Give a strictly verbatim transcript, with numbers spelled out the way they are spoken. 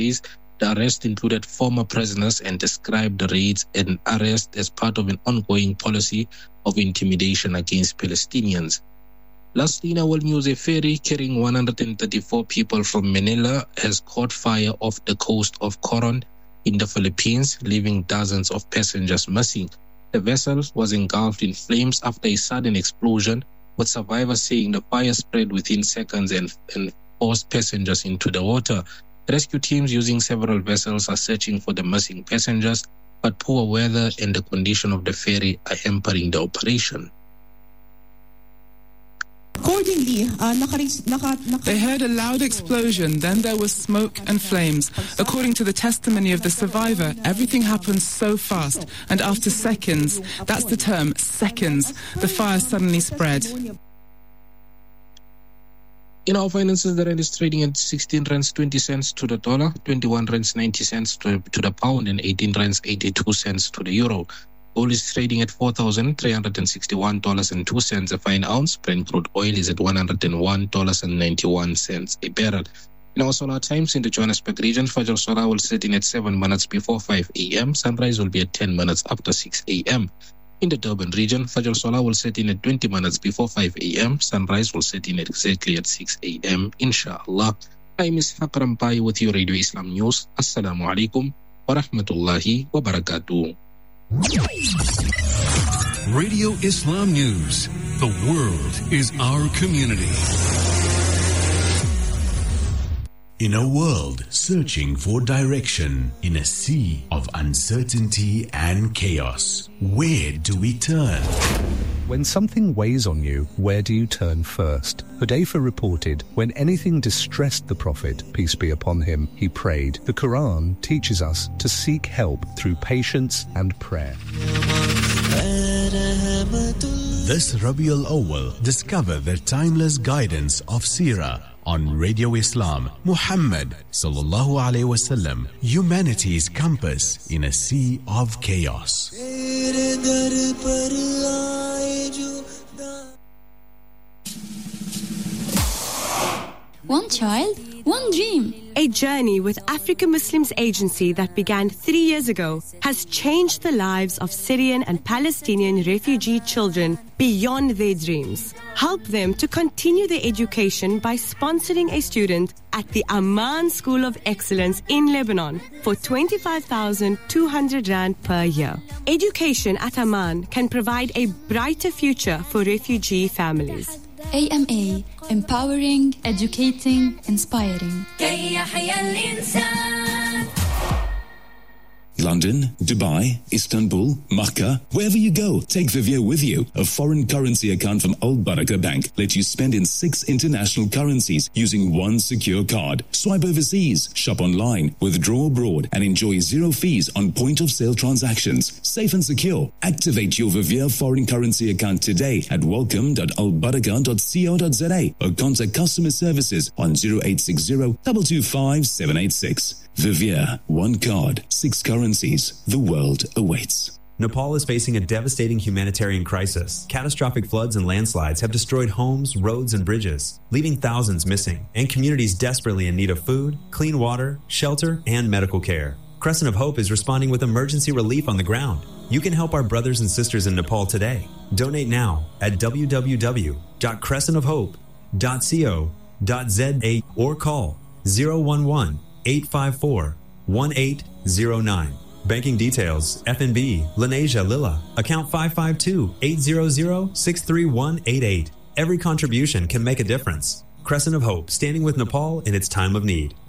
The arrest included former prisoners and described the raids and arrest as part of an ongoing policy of intimidation against Palestinians. Lastly, in our news, a ferry carrying one hundred thirty-four people from Manila has caught fire off the coast of Coron in the Philippines, leaving dozens of passengers missing. The vessel was engulfed in flames after a sudden explosion, with survivors saying the fire spread within seconds and, and forced passengers into the water. Rescue teams using several vessels are searching for the missing passengers, but poor weather and the condition of the ferry are hampering the operation. Accordingly, uh, naka- naka- naka- they heard a loud explosion, then there was smoke and flames. According to the testimony of the survivor, everything happened so fast, and after seconds, that's the term, seconds, the fire suddenly spread. In our finances, the rand is trading at sixteen rands twenty cents to the dollar, twenty-one rands ninety cents to, to the pound, and eighteen rands eighty-two cents to the euro. Gold is trading at four thousand three hundred sixty-one dollars and two cents a fine ounce. Brent crude oil is at one hundred one dollars and ninety-one cents a barrel. In our solar times in the Johannesburg region, Fajr Solar will set in at seven minutes before five a.m. Sunrise will be at ten minutes after six a.m. In the Durban region, Fajr Solar will set in at twenty minutes before five a.m. Sunrise will set in at exactly at six a.m. Inshallah. I'm Ishaq Rampai with your Radio Islam News. Assalamu alaikum wa rahmatullahi wa barakatuh. Radio Islam News. The world is our community. In a world searching for direction, in a sea of uncertainty and chaos, where do we turn? When something weighs on you, where do you turn first? Hudayfa reported, when anything distressed the Prophet, peace be upon him, he prayed. The Quran teaches us to seek help through patience and prayer. This Rabiul Awwal, discover the timeless guidance of Seerah on Radio Islam. Muhammad sallallahu alaihi wasallam, humanity's compass in a sea of chaos. One child, one dream. A journey with African Muslims Agency that began three years ago has changed the lives of Syrian and Palestinian refugee children beyond their dreams. Help them to continue their education by sponsoring a student at the Amman School of Excellence in Lebanon for twenty-five thousand two hundred rand per year. Education at Amman can provide a brighter future for refugee families. A M A, empowering, educating, inspiring. London, Dubai, Istanbul, Makkah, wherever you go, take Vivier with you. A foreign currency account from Al Barakah Bank lets you spend in six international currencies using one secure card. Swipe overseas, shop online, withdraw abroad, and enjoy zero fees on point-of-sale transactions. Safe and secure. Activate your Vivier foreign currency account today at welcome dot al barakah dot co dot za or contact customer services on zero eight six zero, two two five, seven eight six. Vivier, one card, six currencies. The world awaits. Nepal is facing a devastating humanitarian crisis. Catastrophic floods and landslides have destroyed homes, roads, and bridges, leaving thousands missing, and communities desperately in need of food, clean water, shelter, and medical care. Crescent of Hope is responding with emergency relief on the ground. You can help our brothers and sisters in Nepal today. Donate now at w w w dot crescent of hope dot co dot za or call zero one one, eight five four, one eight zero nine. Banking details, F N B, Lenasia Lilla, account five five two, eight zero zero, six three one eight eight. Every contribution can make a difference. Crescent of Hope, standing with Nepal in its time of need.